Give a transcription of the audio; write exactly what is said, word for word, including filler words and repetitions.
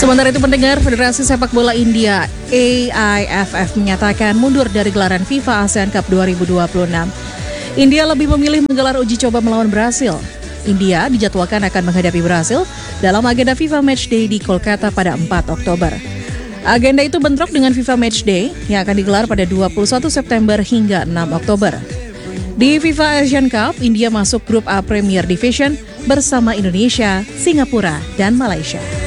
Sementara itu pendengar, Federasi Sepak Bola India A I F F menyatakan mundur dari gelaran FIFA ASEAN Cup dua ribu dua puluh enam. India lebih memilih menggelar uji coba melawan Brasil. India dijadwalkan akan menghadapi Brasil dalam agenda FIFA Matchday di Kolkata pada empat Oktober. Agenda itu bentrok dengan FIFA Matchday yang akan digelar pada dua puluh satu September hingga enam Oktober. Di FIFA Asian Cup, India masuk grup A Premier Division bersama Indonesia, Singapura, dan Malaysia.